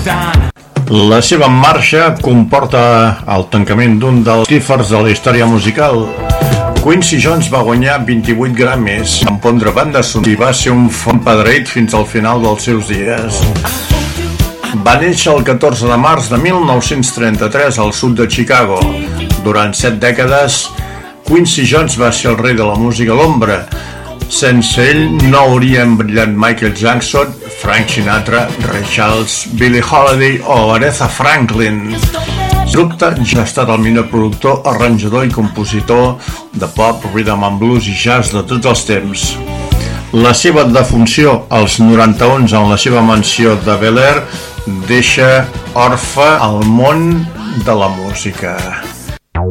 La seva marxa comporta el tancament d'un dels tífers de la història musical. Quincy Jones va guanyar 28 Grammys, compondre bandes sonores i va ser un empadreït fins al final dels seus dies. Va néixer el 14 de març de 1933 al sud de Chicago. Durant 7 dècades, Quincy Jones va ser el rei de la música a l'ombra. Sense ell no haurien brillat Michael Jackson, Frank Sinatra, Ray Charles, Billie Holiday o Aretha Franklin. Dubte, ja ha estat el millor productor, arranjador i compositor de pop, rhythm and blues i jazz de tots els temps. La seva defunció als 91 en la seva mansió de Bel Air deixa orfe al món de la música.